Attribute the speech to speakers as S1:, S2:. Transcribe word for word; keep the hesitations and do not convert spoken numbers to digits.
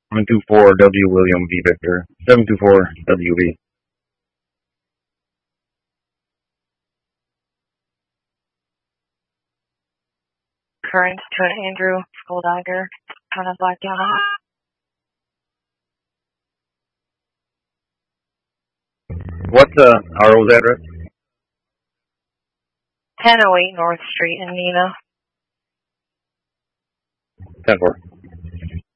S1: one two four W William V Victor. seven two four W V.
S2: Current to an Andrew Skulldagger, kind of black down on
S1: What's uh, R O's address?
S2: ten oh eight North Street in Neenah.
S1: ten four.